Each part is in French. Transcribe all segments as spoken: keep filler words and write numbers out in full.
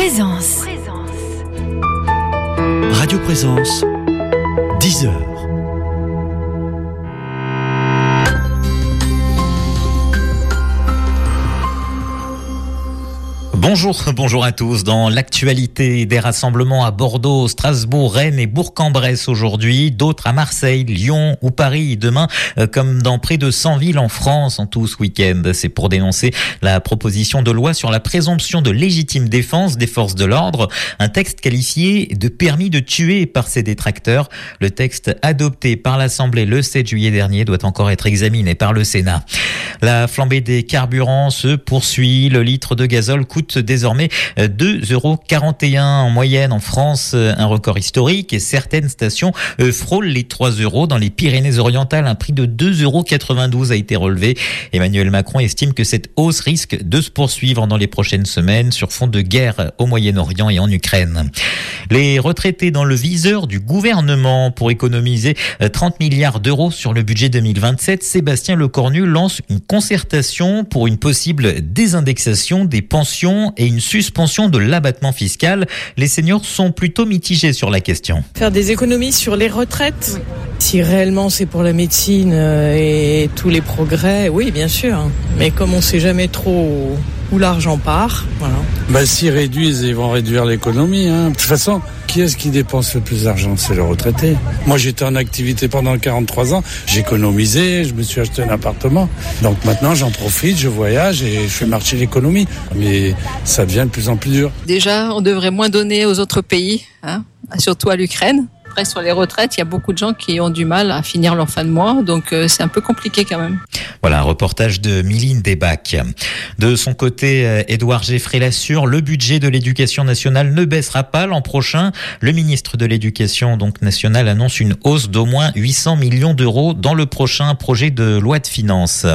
Présence. Radio Présence, dix heures. Bonjour, bonjour à tous. Dans l'actualité, des rassemblements à Bordeaux, Strasbourg, Rennes et Bourg-en-Bresse aujourd'hui, d'autres à Marseille, Lyon ou Paris demain, comme dans près de cent villes en France en tout ce week-end. C'est pour dénoncer la proposition de loi sur la présomption de légitime défense des forces de l'ordre, un texte qualifié de permis de tuer par ses détracteurs. Le texte adopté par l'Assemblée le sept juillet dernier doit encore être examiné par le Sénat. La flambée des carburants se poursuit. Le litre de gazole coûte désormais deux euros quarante et un en moyenne en France, un record historique, et certaines stations frôlent les trois euros. Dans les Pyrénées-Orientales, un prix de deux euros quatre-vingt-douze a été relevé. Emmanuel Macron estime que cette hausse risque de se poursuivre dans les prochaines semaines sur fond de guerre au Moyen-Orient et en Ukraine. Les retraités dans le viseur du gouvernement pour économiser trente milliards d'euros sur le budget deux mille vingt-sept. Sébastien Lecornu lance une concertation pour une possible désindexation des pensions et une suspension de l'abattement fiscal. Les seniors sont plutôt mitigés sur la question. Faire des économies sur les retraites, si réellement c'est pour la médecine et tous les progrès, oui bien sûr. Mais comme on ne sait jamais trop où l'argent part, voilà. Bah, s'ils réduisent, ils vont réduire l'économie. Hein. De toute façon, qui est-ce qui dépense le plus d'argent ? C'est le retraité. Moi, j'étais en activité pendant quarante-trois ans. J'ai économisé, je me suis acheté un appartement. Donc maintenant, j'en profite, je voyage et je fais marcher l'économie. Mais ça devient de plus en plus dur. Déjà, on devrait moins donner aux autres pays, hein, surtout à l'Ukraine. Après, sur les retraites, il y a beaucoup de gens qui ont du mal à finir leur fin de mois, donc euh, c'est un peu compliqué quand même. Voilà, un reportage de Miline Desbacs. De son côté, Édouard Geffray l'assure, le budget de l'éducation nationale ne baissera pas l'an prochain. Le ministre de l'Éducation donc nationale annonce une hausse d'au moins huit cents millions d'euros dans le prochain projet de loi de finances.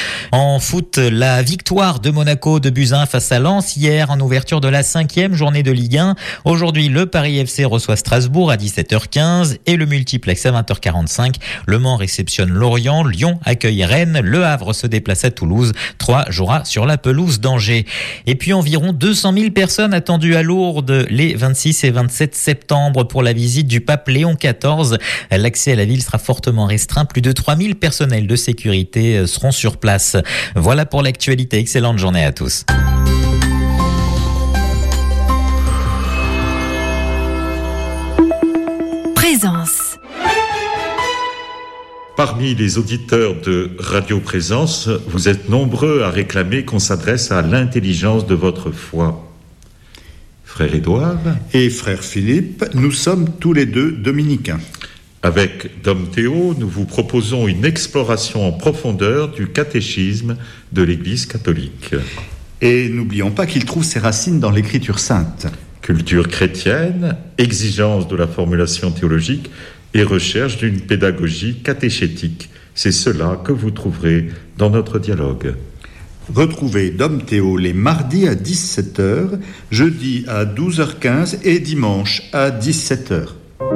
En foot, la victoire de Monaco de buts à un face à Lens hier en ouverture de la cinquième journée de Ligue un. Aujourd'hui, le Paris F C reçoit Strasbourg à dix-sept heures quinze et le multiplex à vingt heures quarante-cinq. Le Mans réceptionne Lorient, Lyon accueille Rennes, Le Havre se déplace à Toulouse, Troyes jouera sur la pelouse d'Angers. Et puis environ deux cent mille personnes attendues à Lourdes les vingt-six et vingt-sept septembre pour la visite du pape Léon quatorze. L'accès à la ville sera fortement restreint. Plus de trois mille personnels de sécurité seront sur place. Voilà pour l'actualité. Excellente journée à tous. Présence. Parmi les auditeurs de Radio Présence, vous êtes nombreux à réclamer qu'on s'adresse à l'intelligence de votre foi. Frère Édouard et frère Philippe, nous sommes tous les deux dominicains. Avec Dom Théo, nous vous proposons une exploration en profondeur du catéchisme de l'Église catholique. Et n'oublions pas qu'il trouve ses racines dans l'Écriture sainte. Culture chrétienne, exigence de la formulation théologique et recherche d'une pédagogie catéchétique. C'est cela que vous trouverez dans notre dialogue. Retrouvez Dom Théo les mardis à dix-sept heures, jeudi à douze heures quinze et dimanche à dix-sept heures.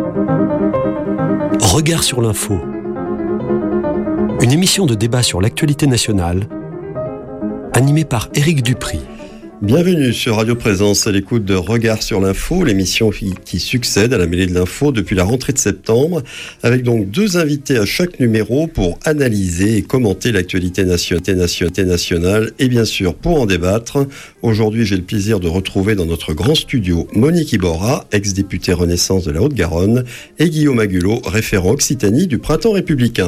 Regard sur l'info. Une émission de débat sur l'actualité nationale, animée par Éric Dupry. Bienvenue sur Radio Présence à l'écoute de Regard sur l'info, l'émission qui, qui succède à la mêlée de l'info depuis la rentrée de septembre, avec donc deux invités à chaque numéro pour analyser et commenter l'actualité nationale et bien sûr pour en débattre. Aujourd'hui, j'ai le plaisir de retrouver dans notre grand studio Monique Iborra, ex-députée Renaissance de la Haute-Garonne, et Guillaume Agulot, référent Occitanie du Printemps républicain.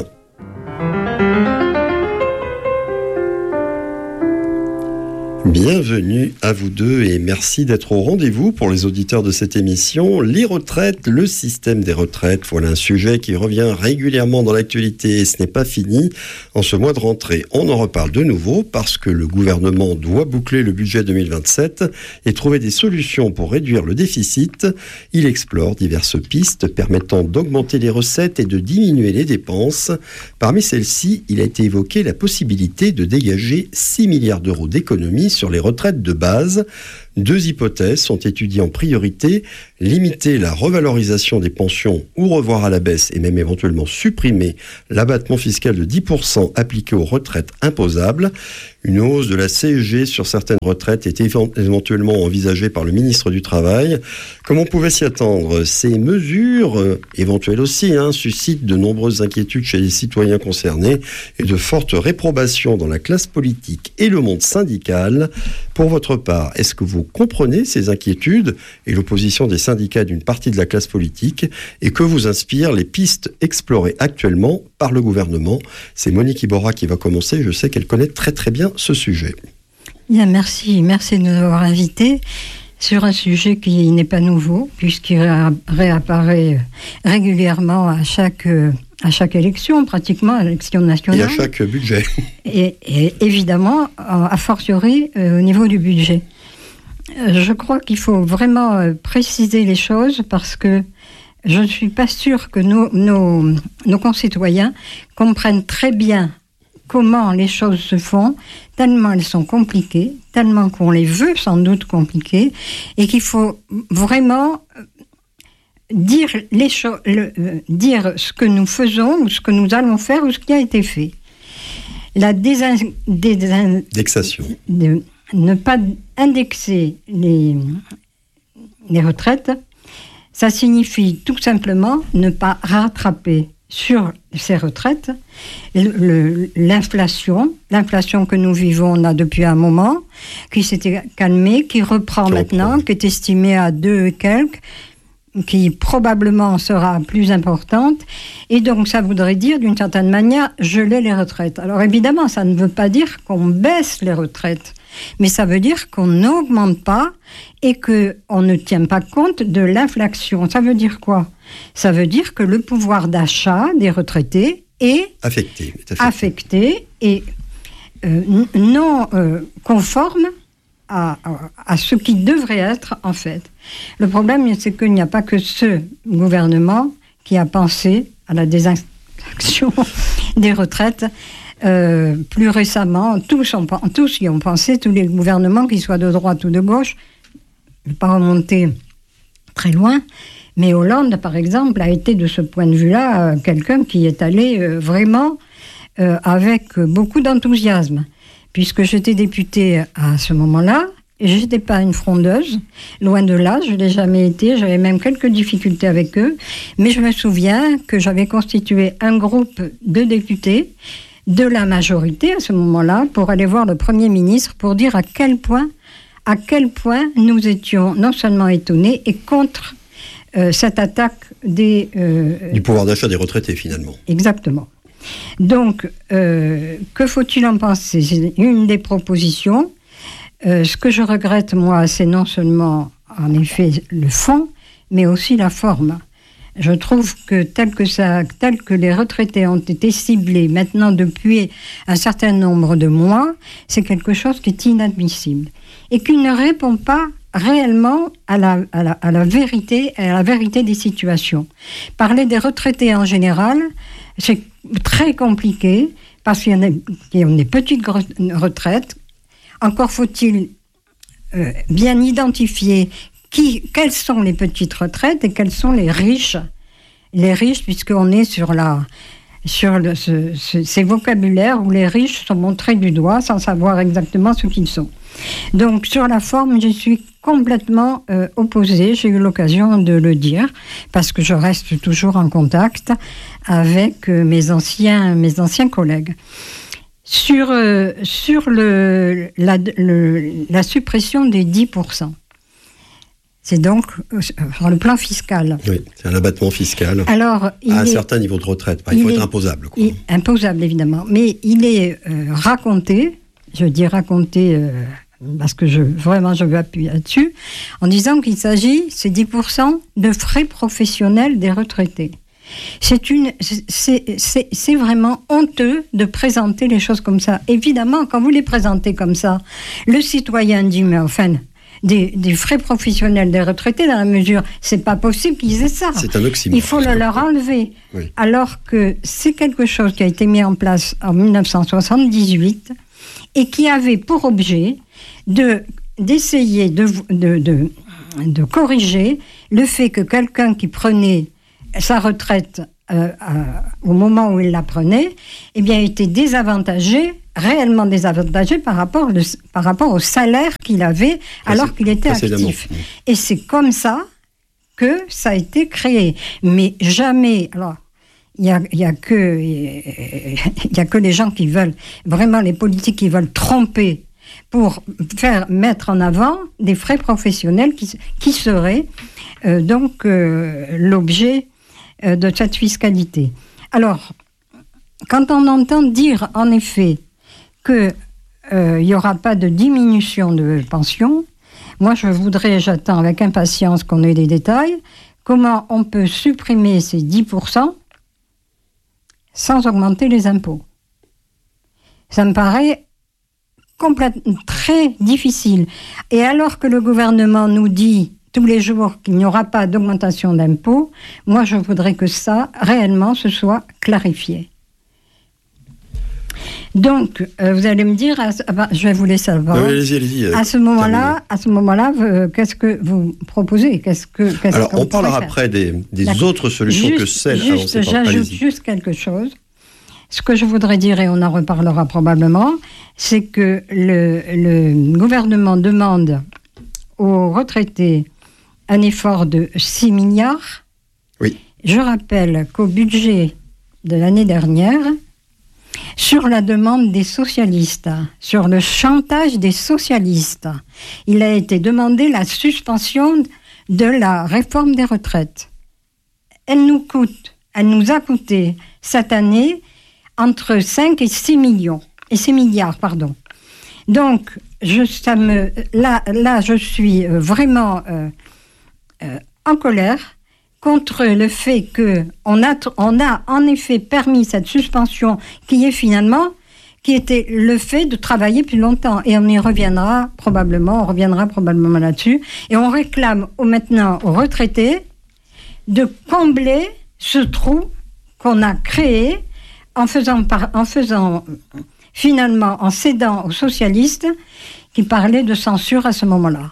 Bienvenue à vous deux et merci d'être au rendez-vous pour les auditeurs de cette émission. Les retraites, le système des retraites, voilà un sujet qui revient régulièrement dans l'actualité et ce n'est pas fini. En ce mois de rentrée, on en reparle de nouveau parce que le gouvernement doit boucler le budget deux mille vingt-sept et trouver des solutions pour réduire le déficit. Il explore diverses pistes permettant d'augmenter les recettes et de diminuer les dépenses. Parmi celles-ci, il a été évoqué la possibilité de dégager six milliards d'euros d'économies sur les retraites de base. Deux hypothèses sont étudiées en priorité, limiter la revalorisation des pensions ou revoir à la baisse et même éventuellement supprimer l'abattement fiscal de dix pour cent appliqué aux retraites imposables. Une hausse de la C S G sur certaines retraites est éventuellement envisagée par le ministre du Travail. Comme on pouvait s'y attendre, ces mesures, euh, éventuelles aussi, hein, suscitent de nombreuses inquiétudes chez les citoyens concernés et de fortes réprobations dans la classe politique et le monde syndical. Pour votre part, est-ce que vous comprenez ces inquiétudes et l'opposition des syndicats d'une partie de la classe politique et que vous inspirent les pistes explorées actuellement par le gouvernement? C'est Monique Iborra qui va commencer. Je sais qu'elle connaît très très bien ce sujet. Bien, merci, merci de nous avoir invités sur un sujet qui n'est pas nouveau, puisqu'il réapparaît régulièrement à chaque, à chaque élection, pratiquement à l'élection nationale. Et à chaque budget. Et, et évidemment, a fortiori euh, au niveau du budget. Je crois qu'il faut vraiment euh, préciser les choses parce que je ne suis pas sûre que nos, nos, nos concitoyens comprennent très bien comment les choses se font, tellement elles sont compliquées, tellement qu'on les veut sans doute compliquées, et qu'il faut vraiment dire, les cho- le, euh, dire ce que nous faisons, ou ce que nous allons faire, ou ce qui a été fait. La désin- désin- Indexation. De ne pas indexer les, les retraites, ça signifie tout simplement ne pas rattraper sur ces retraites le, le, l'inflation, l'inflation que nous vivons là depuis un moment, qui s'était calmée, qui reprend qui maintenant, reprend. Qui est estimée à deux et quelques, qui probablement sera plus importante. Et donc, ça voudrait dire, d'une certaine manière, geler les retraites. Alors, évidemment, ça ne veut pas dire qu'on baisse les retraites, mais ça veut dire qu'on n'augmente pas et qu'on ne tient pas compte de l'inflation. Ça veut dire quoi ? Ça veut dire que le pouvoir d'achat des retraités est affecté, est affecté. affecté et euh, non euh, conforme à, à, à ce qui devrait être en fait. Le problème, c'est qu'il n'y a pas que ce gouvernement qui a pensé à la désindexation des retraites. Euh, plus récemment, tous, ont, tous y ont pensé, tous les gouvernements, qu'ils soient de droite ou de gauche. Je ne vais pas remonter très loin, mais Hollande, par exemple, a été de ce point de vue-là euh, quelqu'un qui est allé euh, vraiment euh, avec beaucoup d'enthousiasme. Puisque j'étais députée à ce moment-là, et je n'étais pas une frondeuse, loin de là, je ne l'ai jamais été, j'avais même quelques difficultés avec eux, mais je me souviens que j'avais constitué un groupe de députés de la majorité à ce moment-là pour aller voir le Premier ministre pour dire à quel point, à quel point nous étions non seulement étonnés et contre euh, cette attaque des... Euh, du pouvoir d'achat des retraités, finalement. Exactement. Donc, euh, que faut-il en penser ? C'est une des propositions. Euh, ce que je regrette, moi, c'est non seulement, en effet, le fond, mais aussi la forme. Je trouve que tel que, ça, tel que les retraités ont été ciblés maintenant depuis un certain nombre de mois, c'est quelque chose qui est inadmissible et qui ne répond pas réellement à la, à la, à la vérité, à la vérité des situations. Parler des retraités en général, c'est très compliqué parce qu'il y en a qui ont des petites retraites. Encore faut-il euh, bien identifier Qui, quelles sont les petites retraites et quels sont les riches, les riches puisqu'on est sur, la, sur le, ce, ce, ces vocabulaires où les riches sont montrés du doigt sans savoir exactement ce qu'ils sont. Donc sur la forme, je suis complètement euh, opposée, j'ai eu l'occasion de le dire, parce que je reste toujours en contact avec euh, mes, anciens, mes anciens collègues. Sur, euh, sur le, la, le, la suppression des dix pour cent. C'est donc euh, sur le plan fiscal. Oui, c'est un abattement fiscal. Alors, il à un est, certain niveau de retraite. Enfin, il, il faut est, être imposable. Quoi. Il, imposable, évidemment. Mais il est euh, raconté, je dis raconté euh, parce que je, vraiment je veux appuyer là-dessus, en disant qu'il s'agit, c'est dix pour cent de frais professionnels des retraités. C'est, une, c'est, c'est, c'est vraiment honteux de présenter les choses comme ça. Évidemment, quand vous les présentez comme ça, le citoyen dit, mais enfin... Des, des frais professionnels des retraités, dans la mesure, c'est pas possible qu'ils aient ça. C'est un oxymore. Il faut le leur enlever. Oui. Alors que c'est quelque chose qui a été mis en place en dix-neuf cent soixante-dix-huit et qui avait pour objet de, d'essayer de, de, de, de corriger le fait que quelqu'un qui prenait sa retraite euh, à, au moment où il la prenait, eh bien, était désavantagé, réellement désavantagé par rapport, le, par rapport au salaire qu'il avait alors qu'il était actif. Et c'est comme ça que ça a été créé. Mais jamais... Alors, il n'y a, y a, que, y a que les gens qui veulent, vraiment les politiques qui veulent tromper pour faire mettre en avant des frais professionnels qui, qui seraient euh, donc euh, l'objet euh, de cette fiscalité. Alors, quand on entend dire en effet qu'il euh, n'y aura pas de diminution de pension, moi je voudrais, j'attends avec impatience qu'on ait des détails, comment on peut supprimer ces dix pour cent sans augmenter les impôts. Ça me paraît complètement très difficile. Et alors que le gouvernement nous dit tous les jours qu'il n'y aura pas d'augmentation d'impôts, moi je voudrais que ça, réellement, se soit clarifié. Donc, euh, vous allez me dire, à, ah, je vais vous laisser savoir. Oui, allez-y, allez-y, à ce moment-là, à ce moment-là, euh, qu'est-ce que vous proposez ? Qu'est-ce que qu'est-ce Alors, on parlera faire après des, des autres solutions juste, que celles juste, annoncées par... J'ajoute juste quelque chose. Ce que je voudrais dire, et on en reparlera probablement, c'est que le, le gouvernement demande aux retraités un effort de six milliards. Oui. Je rappelle qu'au budget de l'année dernière, sur la demande des socialistes, sur le chantage des socialistes, il a été demandé la suspension de la réforme des retraites. Elle nous coûte, elle nous a coûté cette année entre cinq et six millions, et six milliards, pardon. Donc, je, ça me, là, là, je suis vraiment euh, euh, en colère contre le fait qu'on a, on a en effet permis cette suspension qui est finalement, qui était le fait de travailler plus longtemps. Et on y reviendra probablement, on reviendra probablement là-dessus. Et on réclame au, maintenant aux retraités de combler ce trou qu'on a créé en faisant, par, en faisant finalement, en cédant aux socialistes qui parlaient de censure à ce moment-là.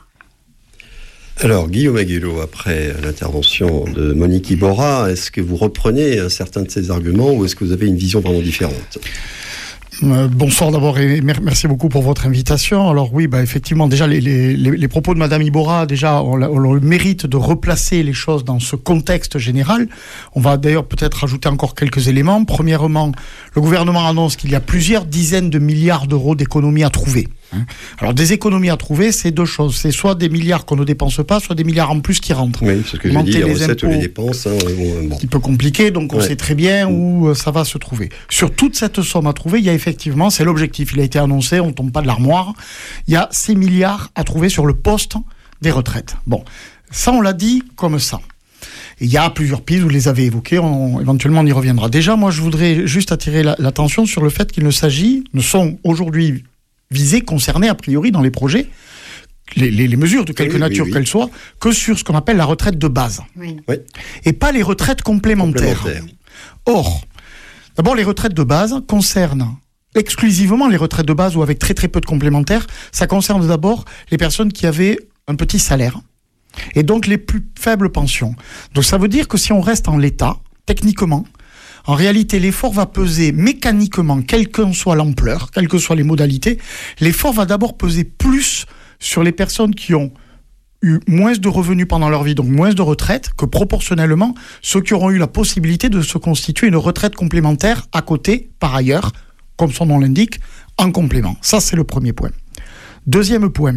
Alors, Guillaume Aguelo, après l'intervention de Monique Iborra, est-ce que vous reprenez un certain de ces arguments ou est-ce que vous avez une vision vraiment différente ? Euh, bonsoir d'abord et merci beaucoup pour votre invitation. Alors oui, bah effectivement, déjà les, les, les propos de Madame Iborra, déjà on, on le mérite de replacer les choses dans ce contexte général. On va d'ailleurs peut-être rajouter encore quelques éléments. Premièrement, le gouvernement annonce qu'il y a plusieurs dizaines de milliards d'euros d'économies à trouver. Alors des économies à trouver, c'est deux choses. C'est soit des milliards qu'on ne dépense pas, soit des milliards en plus qui rentrent. Oui, c'est ce que j'ai dit, les recettes ou les dépenses. Hein, bon. Un petit peu compliqué, donc on ouais. sait très bien où ça va se trouver. Sur toute cette somme à trouver, il y a effectivement, c'est l'objectif, il a été annoncé, on ne tombe pas de l'armoire, il y a six milliards à trouver sur le poste des retraites. Bon, ça on l'a dit comme ça. Il y a plusieurs pistes, vous les avez évoquées, on, éventuellement on y reviendra. Déjà, moi je voudrais juste attirer la, l'attention sur le fait qu'il ne s'agit, ne sont aujourd'hui visés, concernés a priori dans les projets, les, les, les mesures de quelque oui, nature oui, oui. qu'elles soient, que sur ce qu'on appelle la retraite de base. Oui. Oui. Et pas les retraites complémentaires. complémentaires. Or, d'abord les retraites de base concernent exclusivement les retraites de base ou avec très très peu de complémentaires. Ça concerne d'abord les personnes qui avaient un petit salaire et donc les plus faibles pensions. Donc ça veut dire que si on reste en l'état, techniquement, en réalité, l'effort va peser mécaniquement, quelle que soit l'ampleur, quelles que soient les modalités, l'effort va d'abord peser plus sur les personnes qui ont eu moins de revenus pendant leur vie, donc moins de retraite, que proportionnellement ceux qui auront eu la possibilité de se constituer une retraite complémentaire à côté, par ailleurs, comme son nom l'indique, en complément. Ça, c'est le premier point. Deuxième point,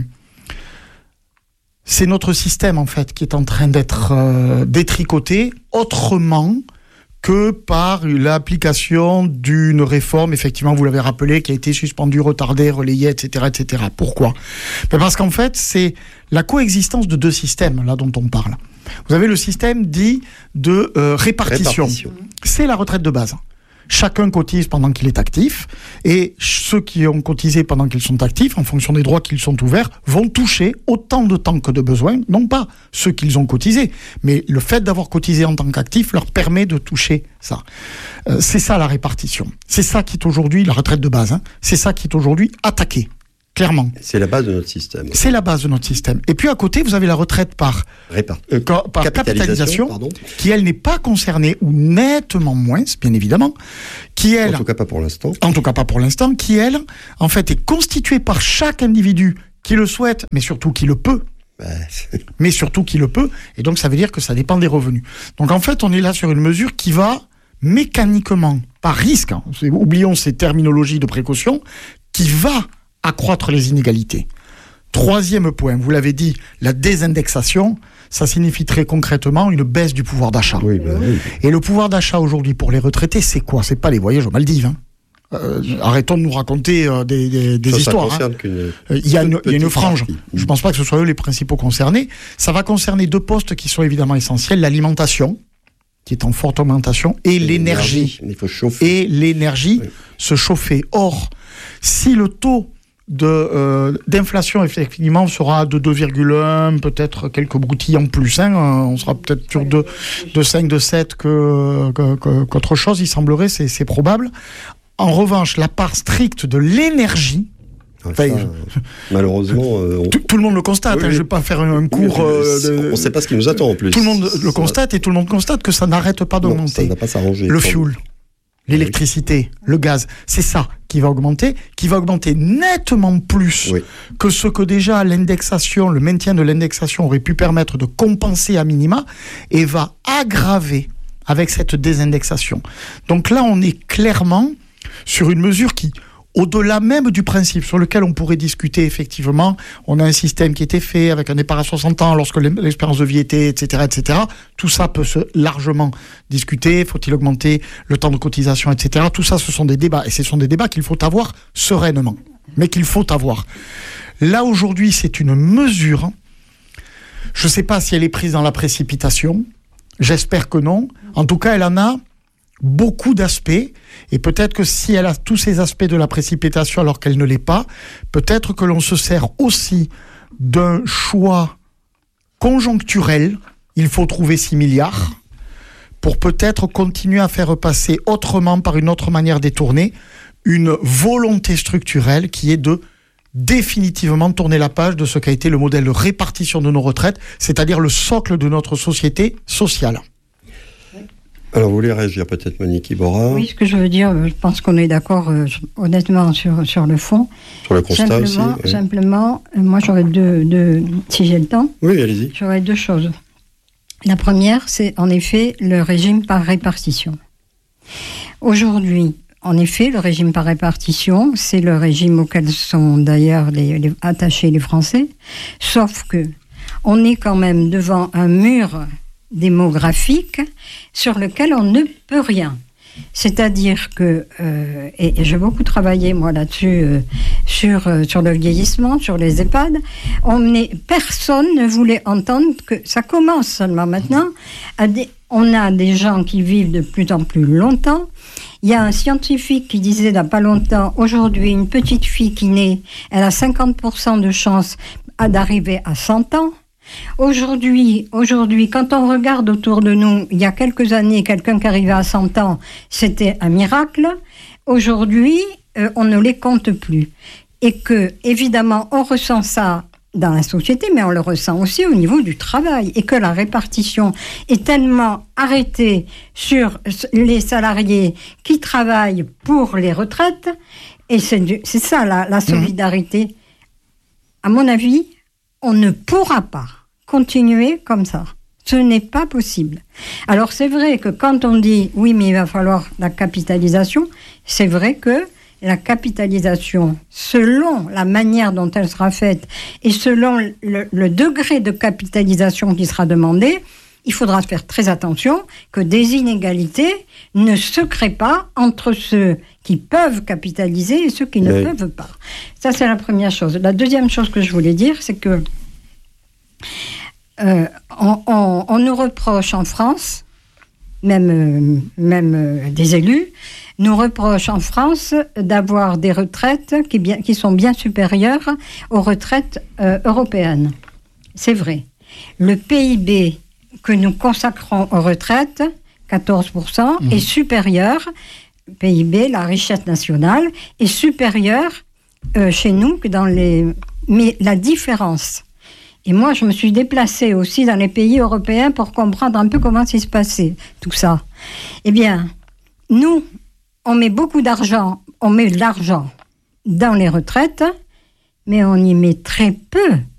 c'est notre système, en fait, qui est en train d'être euh, détricoté autrement que par l'application d'une réforme, effectivement, vous l'avez rappelé, qui a été suspendue, retardée, relayée, et cetera, et cetera. Pourquoi ? Ben parce qu'en fait, c'est la coexistence de deux systèmes, là, dont on parle. Vous avez le système dit de euh, répartition. répartition. C'est la retraite de base. Chacun cotise pendant qu'il est actif, et ceux qui ont cotisé pendant qu'ils sont actifs, en fonction des droits qu'ils sont ouverts, vont toucher autant de temps que de besoin, non pas ceux qu'ils ont cotisé, mais le fait d'avoir cotisé en tant qu'actif leur permet de toucher ça. Euh, c'est ça la répartition. C'est ça qui est aujourd'hui la retraite de base. Hein. C'est ça qui est aujourd'hui attaqué. Clairement. C'est la base de notre système. C'est la base de notre système. Et puis à côté, vous avez la retraite par, Répart... euh, par capitalisation, capitalisation qui elle n'est pas concernée, ou nettement moins, bien évidemment, qui elle... En tout cas pas pour l'instant. En tout cas pas pour l'instant, qui elle, en fait, est constituée par chaque individu qui le souhaite, mais surtout qui le peut. Bah, mais surtout qui le peut. Et donc ça veut dire que ça dépend des revenus. Donc en fait, on est là sur une mesure qui va mécaniquement, par risque, hein, oublions ces terminologies de précaution, qui va accroître les inégalités. Troisième point, vous l'avez dit, la désindexation, ça signifie très concrètement une baisse du pouvoir d'achat. Oui, bah, oui. Et le pouvoir d'achat aujourd'hui pour les retraités, c'est quoi ? C'est pas les voyages aux Maldives. Hein. Euh, arrêtons de nous raconter euh, des, des, des ça, histoires. Ça hein. Il y a une, il y a une frange. Partie. Je ne pense pas que ce soit eux les principaux concernés. Ça va concerner deux postes qui sont évidemment essentiels, l'alimentation, qui est en forte augmentation, et, et l'énergie. Il faut chauffer. Et l'énergie, oui. Se chauffer. Or, si le taux de, euh, d'inflation, effectivement, sera de deux virgule un, peut-être quelques broutilles en plus. Hein, on sera peut-être sur de, de cinq, de sept que, que, que, qu'autre chose, il semblerait, c'est, c'est probable. En revanche, la part stricte de l'énergie, enfin, ça, malheureusement, euh, on... tout, tout le monde le constate. Oui, hein, je ne vais pas faire un, un cours. Euh, de... On ne sait pas ce qui nous attend en plus. Tout le monde ça... le constate et tout le monde constate que ça n'arrête pas d'augmenter. Non, ça ne va pas s'arranger. Le fuel, l'électricité, oui. Le gaz, c'est ça qui va augmenter, qui va augmenter nettement plus oui. que ce que déjà l'indexation, le maintien de l'indexation aurait pu permettre de compenser à minima, et va aggraver avec cette désindexation. Donc là, on est clairement sur une mesure qui, au-delà même du principe sur lequel on pourrait discuter, effectivement, on a un système qui était fait avec un départ à soixante ans lorsque l'espérance de vie était, et cetera, et cetera. Tout ça peut se largement discuter. Faut-il augmenter le temps de cotisation, et cetera. Tout ça, ce sont des débats. Et ce sont des débats qu'il faut avoir sereinement. Mais qu'il faut avoir. Là, aujourd'hui, c'est une mesure. Je ne sais pas si elle est prise dans la précipitation. J'espère que non. En tout cas, elle en a beaucoup d'aspects, et peut-être que si elle a tous ces aspects de la précipitation alors qu'elle ne l'est pas, peut-être que l'on se sert aussi d'un choix conjoncturel. Il faut trouver six milliards pour peut-être continuer à faire passer autrement, par une autre manière détournée, une volonté structurelle qui est de définitivement tourner la page de ce qu'a été le modèle de répartition de nos retraites, c'est-à-dire le socle de notre société sociale. Alors, vous voulez réagir peut-être, Monique Iborra ? Oui, ce que je veux dire, je pense qu'on est d'accord, euh, honnêtement, sur, sur le fond. Sur le constat simplement, aussi. Oui. Simplement, euh, moi, j'aurais deux, deux... Si j'ai le temps. Oui, allez-y. J'aurais deux choses. La première, c'est en effet le régime par répartition. Aujourd'hui, en effet, le régime par répartition, c'est le régime auquel sont d'ailleurs les, les, attachés les Français, sauf que on est quand même devant un mur démographique sur lequel on ne peut rien. C'est-à-dire que, euh, et, et j'ai beaucoup travaillé moi là-dessus, euh, sur, euh, sur le vieillissement, sur les EHPAD, on est, personne ne voulait entendre que ça commence seulement maintenant. À des, on a des gens qui vivent de plus en plus longtemps. Il y a un scientifique qui disait il n'y a pas longtemps, aujourd'hui, une petite fille qui naît, elle a cinquante pour cent de chance d'arriver à cent ans. Aujourd'hui, aujourd'hui, quand on regarde autour de nous, il y a quelques années, quelqu'un qui arrivait à cent ans, c'était un miracle. Aujourd'hui, euh, on ne les compte plus. Et que, évidemment, on ressent ça dans la société, mais on le ressent aussi au niveau du travail. Et que la répartition est tellement arrêtée sur les salariés qui travaillent pour les retraites. Et c'est, du, c'est ça, la, la solidarité. Mmh. À mon avis, on ne pourra pas continuer comme ça. Ce n'est pas possible. Alors c'est vrai que quand on dit oui, mais il va falloir la capitalisation, c'est vrai que la capitalisation, selon la manière dont elle sera faite et selon le, le degré de capitalisation qui sera demandé, il faudra faire très attention que des inégalités ne se créent pas entre ceux qui peuvent capitaliser et ceux qui ne oui. peuvent pas. Ça, c'est la première chose. La deuxième chose que je voulais dire, c'est que euh, on, on, on nous reproche en France, même, euh, même euh, des élus, nous reprochent en France d'avoir des retraites qui, bien, qui sont bien supérieures aux retraites euh, européennes. C'est vrai. Le P I B que nous consacrons aux retraites, quatorze pour cent, mmh. est supérieur, P I B, la richesse nationale, est supérieure euh, chez nous que dans les... Mais la différence... Et moi, je me suis déplacée aussi dans les pays européens pour comprendre un peu comment ça se passait, tout ça. Eh bien, nous, on met beaucoup d'argent, on met de l'argent dans les retraites, mais on y met très peu